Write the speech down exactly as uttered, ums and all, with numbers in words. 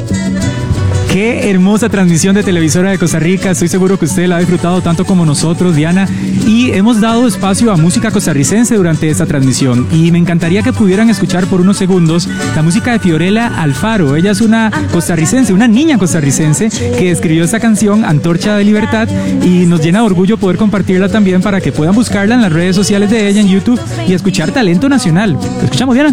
Qué hermosa transmisión de Televisora de Costa Rica. Estoy seguro que usted la ha disfrutado tanto como nosotros, Diana. Y hemos dado espacio a música costarricense durante esta transmisión. Y me encantaría que pudieran escuchar por unos segundos la música de Fiorella Alfaro. Ella es una costarricense, una niña costarricense que escribió esta canción, Antorcha de Libertad. Y nos llena de orgullo poder compartirla también para que puedan buscarla en las redes sociales de ella, en YouTube, y escuchar talento nacional. ¿Lo escuchamos, Diana?